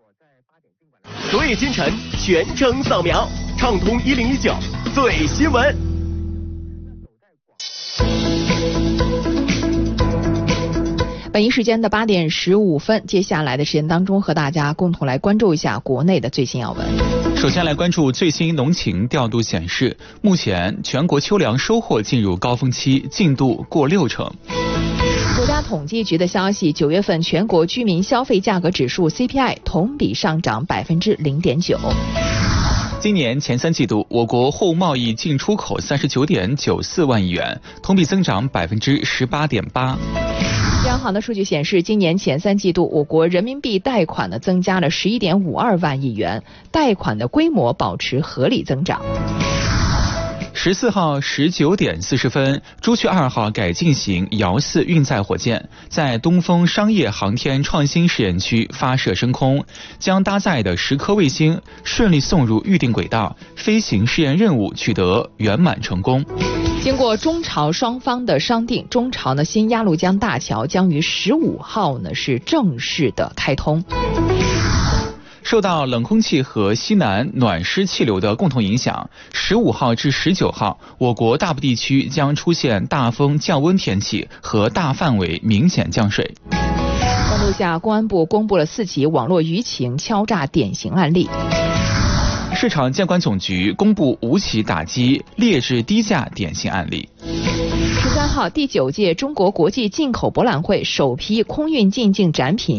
昨夜今晨全程扫描，畅通1019最新闻。 北京时间的8点15分，接下来的时间当中，和大家共同来关注一下国内的最新要闻。 首先来关注最新农情调度显示，目前全国秋粮收获进入高峰期，进度过60%。 国家统计局的消息，9月份全国居民消费价格指数 CPI 同比上涨0.9%。 今年前3季度，我国货物贸易进出口39.94万亿元，同比增长18.8%。 央行的数据显示，今年前3季度，我国人民币贷款呢增加了11.52万亿元，贷款的规模保持合理增长。 14号19点40分，朱雀2号改进型遥4运载火箭在东风商业航天创新试验区发射升空，将搭载的10颗卫星顺利送入预定轨道，飞行试验任务取得圆满成功。 经过中朝双方的商定，中朝呢新鸭绿江大桥将于15号呢是正式的开通。 受到冷空气和西南暖湿气流的共同影响，15号至19号，我国大部地区将出现大风降温天气和大范围明显降水。 关注下，公安部公布了4起网络舆情敲诈典型案例。 市场监管总局公布5起打击劣质低价典型案例。 13号，第9届中国国际进口博览会首批空运进境展品